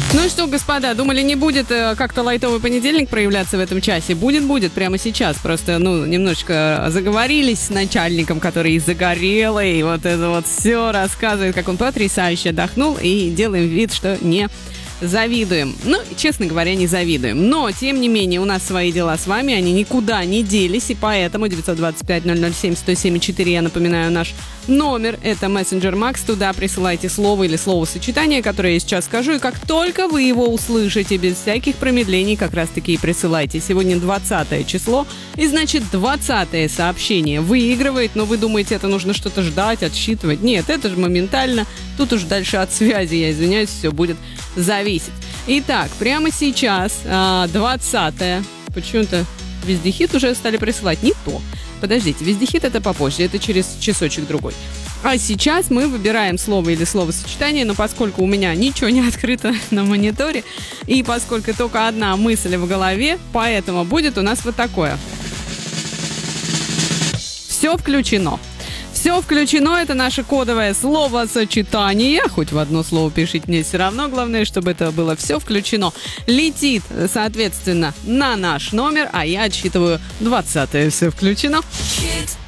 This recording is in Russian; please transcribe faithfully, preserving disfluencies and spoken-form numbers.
Ну что, господа, думали, не будет э, как-то лайтовый понедельник проявляться в этом часе? Будет, будет, прямо сейчас. Просто, ну, немножечко заговорились с начальником, который загорелый, и вот это вот все рассказывает, как он потрясающе отдохнул, и делаем вид, что не завидуем. Ну, честно говоря, не завидуем. Но, тем не менее, у нас свои дела с вами, они никуда не делись, и поэтому девять два пять ноль ноль семь сто семь четыре, я напоминаю, наш номер, это мессенджер Макс, туда присылайте слово или словосочетание, которое я сейчас скажу, и как только вы его услышите, без всяких промедлений, как раз-таки и присылайте. Сегодня двадцатое число, и значит двадцатое сообщение выигрывает, но вы думаете, это нужно что-то ждать, отсчитывать? Нет, это же моментально, тут уж дальше от связи, я извиняюсь, все будет зависеть. Итак, прямо сейчас двадцатое, почему-то вездехит уже стали присылать, не то. Подождите, вездехит это попозже, это через часочек-другой. А сейчас мы выбираем слово или словосочетание, но поскольку у меня ничего не открыто на мониторе, и поскольку только одна мысль в голове, поэтому будет у нас вот такое. Все включено. Все включено, это наше кодовое словосочетание. Хоть в одно слово пишите, мне все равно. Главное, чтобы это было все включено. Летит, соответственно, на наш номер, а я отсчитываю двадцатое. Все включено. Хит